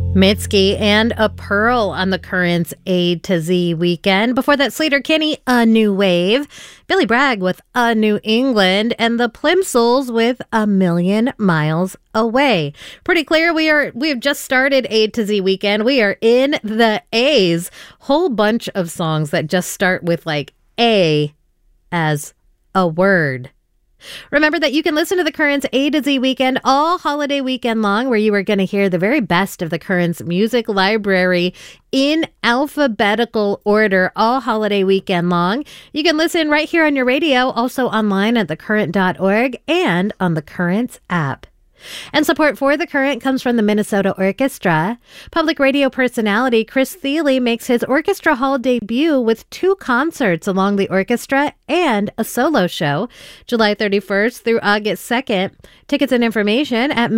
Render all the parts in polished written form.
Mitski and A Pearl on the Currents A to Z weekend. Before that, Sleater-Kinney, A New Wave. Billy Bragg with A New England. And the Plimsouls with A Million Miles Away. Pretty clear we have just started A to Z weekend. We are in the A's. Whole bunch of songs that just start with like A as a word. Remember that you can listen to the Currents A to Z weekend all holiday weekend long, where you are going to hear the very best of the Currents music library in alphabetical order all holiday weekend long. You can listen right here on your radio, also online at thecurrent.org and on the Currents app. And support for The Current comes from the Minnesota Orchestra. Public radio personality Chris Thile makes his Orchestra Hall debut with 2 concerts along the orchestra and a solo show, July 31st through August 2nd. Tickets and information at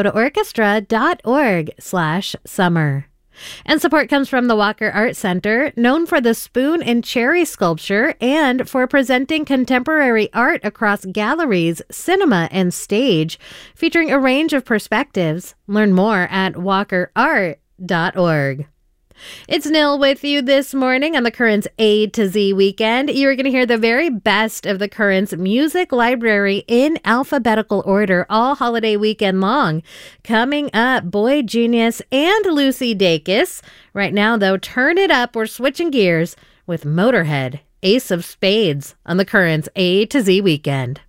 minnesotaorchestra.org/summer. And support comes from the Walker Art Center, known for the spoon and cherry sculpture and for presenting contemporary art across galleries, cinema, and stage, featuring a range of perspectives. Learn more at walkerart.org. It's Nil with you this morning on the Currents A to Z weekend. You're going to hear the very best of the Currents music library in alphabetical order all holiday weekend long. Coming up, Boy Genius and Lucy Dacus. Right now, though, turn it up. We're switching gears with Motorhead, Ace of Spades on the Currents A to Z weekend.